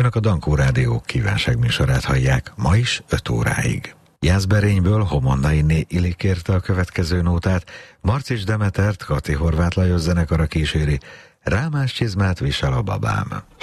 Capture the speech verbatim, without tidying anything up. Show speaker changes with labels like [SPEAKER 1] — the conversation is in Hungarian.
[SPEAKER 1] Önök a Dankó Rádió kívánságműsorát hallják, ma is öt óráig. Jászberényből Homondai Ili kérte a következő nótát, Marcics Demetert Kati Horváth Lajos zenekara kíséri, Rámás csizmát visel a babám.